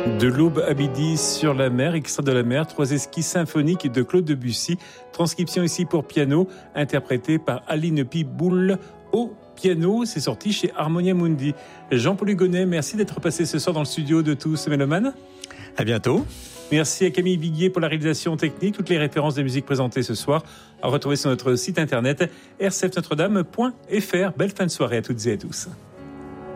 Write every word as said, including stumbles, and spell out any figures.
De l'Aube à midi sur la mer, extrait de la mer, trois esquisses symphoniques de Claude Debussy. Transcription ici pour piano, interprétée par Aline Piboul au piano. C'est sorti chez Harmonia Mundi. Jean-Paul Hugonnet, merci d'être passé ce soir dans le studio de Tous Mélomanes. À bientôt. Merci à Camille Biguier pour la réalisation technique. Toutes les références de musique présentées ce soir à retrouver sur notre site internet r c f notre dame point f r. Belle fin de soirée à toutes et à tous.